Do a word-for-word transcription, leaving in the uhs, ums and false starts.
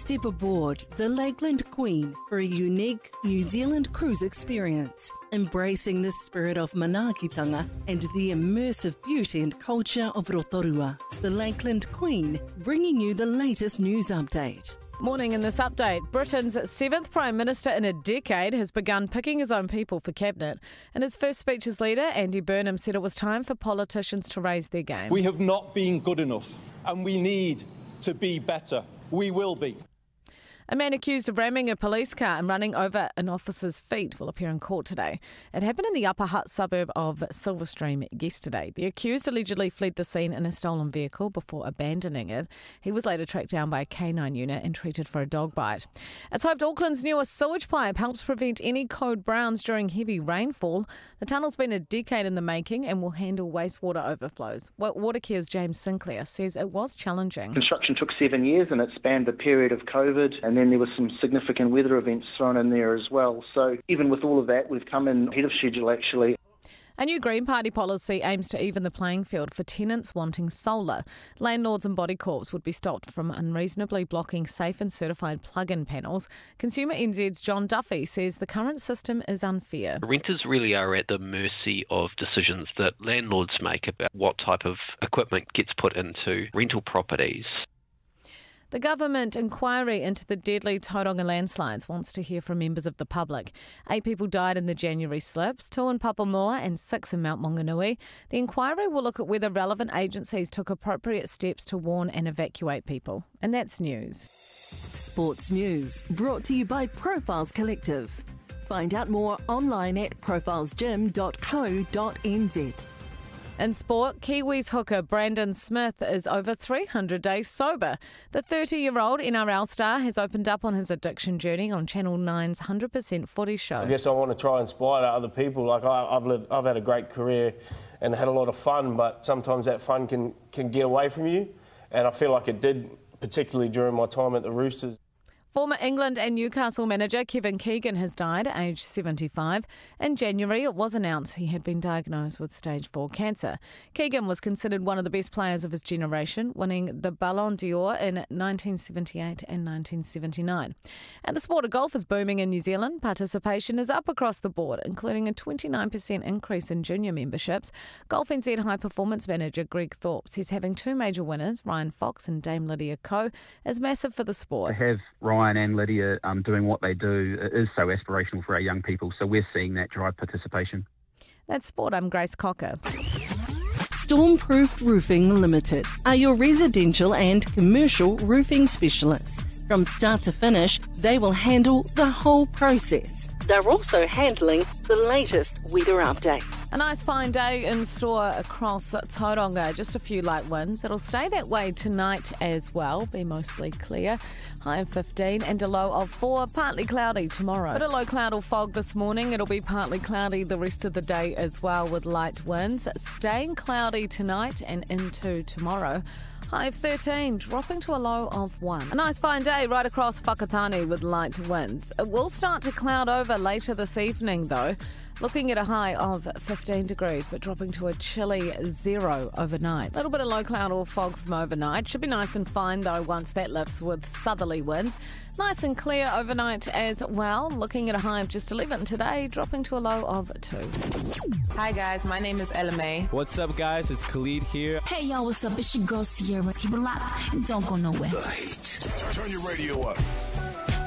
Step aboard the Lakeland Queen for a unique New Zealand cruise experience, embracing the spirit of manaakitanga and the immersive beauty and culture of Rotorua. The Lakeland Queen, bringing you the latest news update. Morning in this update. Britain's seventh Prime Minister in a decade has begun picking his own people for cabinet. In his first speech as leader, Andy Burnham said it was time for politicians to raise their game. We have not been good enough, and we need to be better. We will be. A man accused of ramming a police car and running over an officer's feet will appear in court today. It happened in the Upper Hutt suburb of Silverstream yesterday. The accused allegedly fled the scene in a stolen vehicle before abandoning it. He was later tracked down by a canine unit and treated for a dog bite. It's hoped Auckland's newest sewage pipe helps prevent any code browns during heavy rainfall. The tunnel's been a decade in the making and will handle wastewater overflows. Watercare's James Sinclair says it was challenging. Construction took seven years and it spanned the period of COVID, and then there was some significant weather events thrown in there as well. So even with all of that, we've come in ahead of schedule actually. A new Green Party policy aims to even the playing field for tenants wanting solar. Landlords and body corps would be stopped from unreasonably blocking safe and certified plug-in panels. Consumer N Z's John Duffy says the current system is unfair. Renters really are at the mercy of decisions that landlords make about what type of equipment gets put into rental properties. The government inquiry into the deadly Tauranga landslides wants to hear from members of the public. Eight people died in the January slips, two in Papamoa and six in Mount Maunganui. The inquiry will look at whether relevant agencies took appropriate steps to warn and evacuate people. And that's news. Sports news brought to you by Profiles Collective. Find out more online at profiles gym dot co dot n z. In sport, Kiwis hooker Brandon Smith is over three hundred days sober. The thirty-year-old N R L star has opened up on his addiction journey on Channel nine's one hundred percent Footy show. I guess I want to try and inspire other people. Like I, I've lived, I've had a great career and had a lot of fun, but sometimes that fun can, can get away from you. And I feel like it did, particularly during my time at the Roosters. Former England and Newcastle manager Kevin Keegan has died at age seventy-five. In January, it was announced he had been diagnosed with stage four cancer. Keegan was considered one of the best players of his generation, winning the Ballon d'Or in nineteen seventy-eight and nineteen seventy-nine. And the sport of golf is booming in New Zealand. Participation is up across the board, including a twenty-nine percent increase in junior memberships. Golf N Z High Performance Manager Greg Thorpe says having two major winners, Ryan Fox and Dame Lydia Ko, is massive for the sport. To have Ryan and Lydia um, doing what they do is so aspirational for our young people, so we're seeing that drive participation. That's sport. I'm Grace Cocker. Stormproof Roofing Limited are your residential and commercial roofing specialists. From start to finish, they will handle the whole process. They're also handling the latest weather update. A nice fine day in store across Tauranga. Just a few light winds. It'll stay that way tonight as well. Be mostly clear. High of fifteen and a low of four. Partly cloudy tomorrow. But a low cloud or fog this morning. It'll be partly cloudy the rest of the day as well with light winds. Staying cloudy tonight and into tomorrow. High of thirteen, dropping to a low of one. A nice fine day right across Whakatane with light winds. It will start to cloud over later this evening though. Looking at a high of fifteen degrees, but dropping to a chilly zero overnight. A little bit of low cloud or fog from overnight. Should be nice and fine, though, once that lifts with southerly winds. Nice and clear overnight as well. Looking at a high of just eleven today, dropping to a low of two. Hi, guys. My name is Ella May. What's up, guys? It's Khalid here. Hey, y'all. What's up? It's your girl, Sierra. Keep it locked and don't go nowhere. The Heat. Turn your radio up.